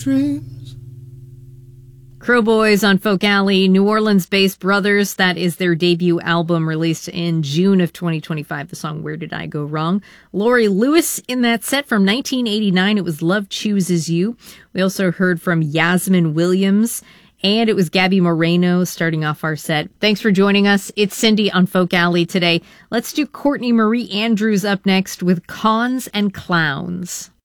Dreams. Crow Boys on Folk Alley, New Orleans-based Brothers. That is their debut album released in June of 2025. The song Where Did I Go Wrong? Laurie Lewis in that set from 1989. It was Love Chooses You. We also heard from Yasmin Williams, and it was Gabby Moreno starting off our set. Thanks for joining us. It's Cindy on Folk Alley today. Let's do Courtney Marie Andrews up next with Cons and Clowns.